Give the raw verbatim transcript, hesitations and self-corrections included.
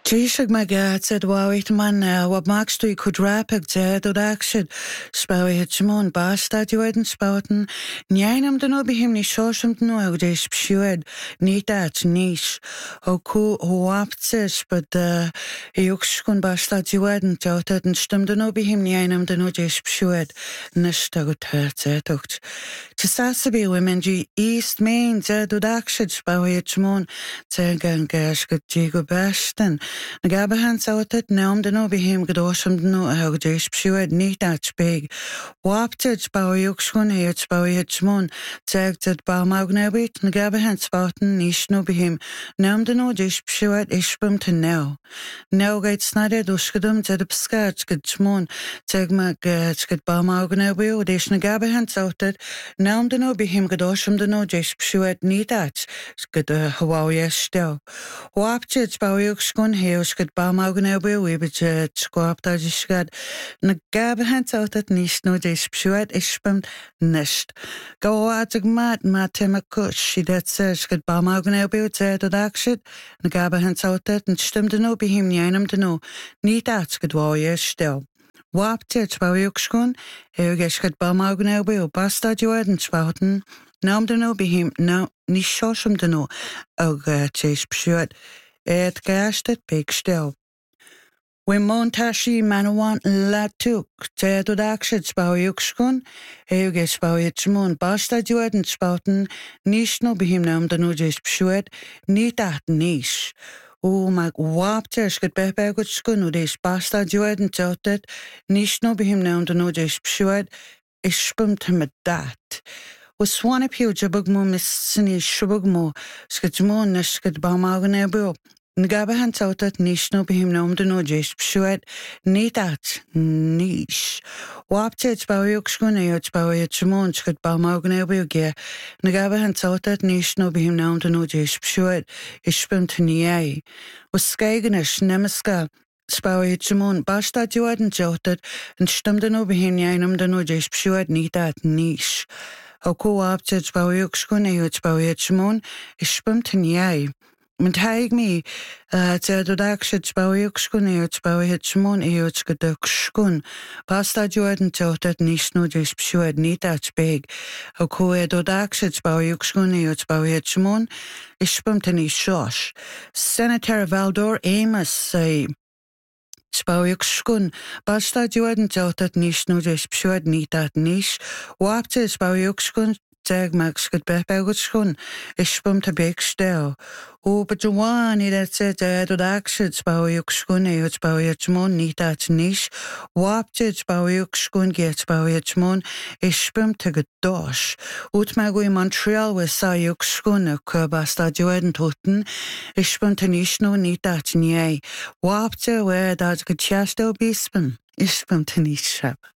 Tríseach me gad said wawit man wat magst du could rapig zed od action spaw het Simon bastad you eden spouten njainam den obi him ni shosam no og des pshued ni dat nish o ku hoaptses but uh yukskun bastad you eden joutet en stum den obi him njainam den od des pshued nishtagut het zetocht tsasabi women g east main zed od action spaw het Simon zegan gasket jigo basten na gabe han sautet naam den obi him gedosham no og des pshued ni dat big waptet spaw yukskun het spaw het Simon zegt het baumagnabit na gabe han spouten nish no bihim naam den od des pshued ispum te now now gait snade duskadum zed pskach ged Simon zeg ma ged baumagnabit des na gabe han sautet naam den obi him gedosham den od des pshued ni dat ged hawaii stel waptet spaw yukskun heus ged baumagnabit we bet squapta disgad na gabe han sautet nish no des pshued ispum nisht go at mat matemakush she dat says ged baumagnabit zed od action na gabe han sautet en stimde no bi him njainam de no ni dat ged hawaii stel waptet spaw yukskun heus ged baumagnabit bastad you eden spouten naam de no bi him no ni shosham de no og tes pshued et gastet big stel we montashi manawan latuk zed od action spaw yukskun heus spaw het Simon bastad you eden spouten nish no bi him naam de no tes pshued ni dat nish o mag waptes ged bebegut skun o des bastad you eden zotet nish no bi him naam de no tes pshued ispum te met dat o swanip hiu jabugmo missini shubugmo sketmo nesked baumagnabit Ngabe han sautet nish no bihim naam de no tes pshued ni dat nish waptet spaw yukskun eot spaw het Simon sked baumagnabit ge ngabe han sautet nish no bihim naam de no tes pshued ispum te niai o skeigenes nemaska spaw het Simon bastad you eden jotet en stumde no bihim njainam de no tes pshued ni dat nish o ko waptet spaw yukskun eot spaw het Simon ispum te niai Men taig mi zed od action spaw yukskun eot spaw het Simon eot gedukskun bastad you eden jotet nish no tes pshued ni dat big o ko ed od action spaw yukskun eot spaw het Simon ispum te ni shosh Senator Valdor Amos say spaw yukskun bastad you eden jotet nish no tes pshued ni dat nish waptet spaw yukskun zeg max ged bebegut skun ispum te big stel o but you want it that said that od action spaw yukskun eot spaw het Simon ni dat nish waptet spaw yukskun get spaw het Simon ispum te gedosh ut mago in Montreal we sa yukskun e bastad you eden toten ispum te nish no ni dat niai waptet we dat ged chastel bispum ispum te nish shab